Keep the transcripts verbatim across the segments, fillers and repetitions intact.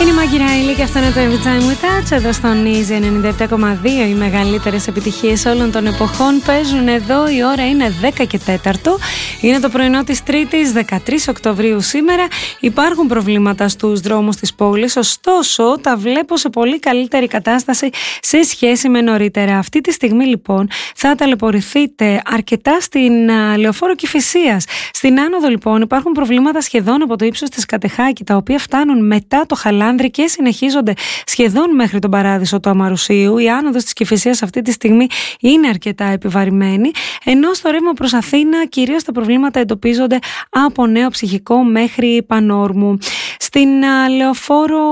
Είναι η Μάγκη Ράιλι και αυτό είναι το Every Time We Touch εδώ στον Easy ενενήντα επτά κόμμα δύο. Οι μεγαλύτερες επιτυχίες όλων των εποχών παίζουν εδώ. Η ώρα είναι δέκα και τέσσερα. Είναι το πρωινό της Τρίτης, δεκατρείς Οκτωβρίου σήμερα. Υπάρχουν προβλήματα στους δρόμους της πόλης, ωστόσο τα βλέπω σε πολύ καλύτερη κατάσταση σε σχέση με νωρίτερα. Αυτή τη στιγμή λοιπόν θα ταλαιπωρηθείτε αρκετά στην uh, Λεωφόρο Κηφισίας. Στην άνοδο λοιπόν υπάρχουν προβλήματα σχεδόν από το ύψος της Κατεχάκη, τα οποία φτάνουν μετά το Χαλάνδρη και συνεχίζονται σχεδόν μέχρι τον Παράδεισο του Αμαρουσίου. Η άνοδος της Κηφισίας αυτή τη στιγμή είναι αρκετά επιβαρημένη, ενώ στο ρεύμα προς Αθήνα κυρίως τα προβλήματα εντοπίζονται από Νέο Ψυχικό μέχρι Πανόρμου. Στην α, Λεωφόρο,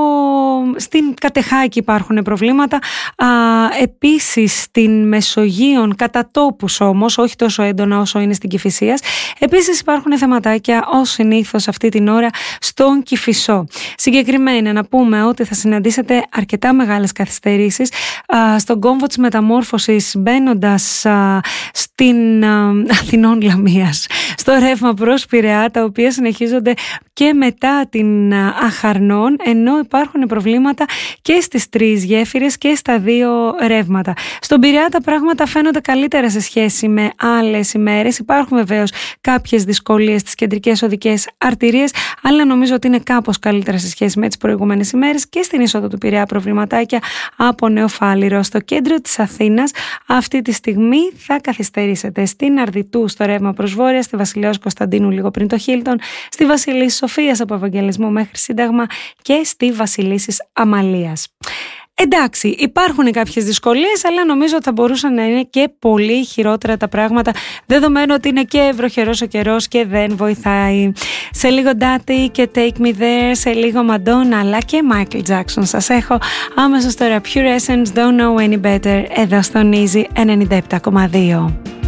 στην Κατεχάκη υπάρχουν προβλήματα, α, επίσης στην Μεσογείον κατά τόπους όμως, όχι τόσο έντονα όσο είναι στην Κηφισίας. Επίσης υπάρχουν θεματάκια ως συνήθως αυτή την ώρα στον Κηφισό. Συγκεκριμένα να πούμε ότι θα συναντήσετε αρκετά μεγάλες καθυστερήσεις α, στον κόμβο της Μεταμόρφωσης μπαίνοντας α, στην α, Αθηνών Λαμίας, στο ρεύμα προς Πειραιά, τα οποία συνεχίζονται και μετά την Αχαρνών, ενώ υπάρχουν προβλήματα και στις τρεις γέφυρες και στα δύο ρεύματα. Στον Πειραιά τα πράγματα φαίνονται καλύτερα σε σχέση με άλλες ημέρες. Υπάρχουν βεβαίως κάποιες δυσκολίες στις κεντρικές οδικές αρτηρίες, αλλά νομίζω ότι είναι κάπως καλύτερα σε σχέση με τις προηγούμενες ημέρες. Και στην είσοδο του Πειραιά προβληματάκια από Νεοφάλιρο. Στο κέντρο της Αθήνας αυτή τη στιγμή θα καθυστερήσετε στην Αρδιτού στο ρεύμα προς Βόρεια, στη Βασιλέως Κωνσταντίνου λίγο πριν το Χίλτον, στη Βασιλής Σοφίας από Ευαγγελισμό μέχρι Σύνταγμα και στη Βασιλίσσης Αμαλίας. Εντάξει, υπάρχουν κάποιες δυσκολίες, αλλά νομίζω ότι θα μπορούσαν να είναι και πολύ χειρότερα τα πράγματα, δεδομένου ότι είναι και βροχερός ο καιρός και δεν βοηθάει. Σε λίγο Daddy και Take Me There, σε λίγο Madonna, αλλά και Michael Jackson σας έχω αμέσως τώρα. Pure Essence, Don't Know Any Better, εδώ στον Easy ενενήντα επτά κόμμα δύο.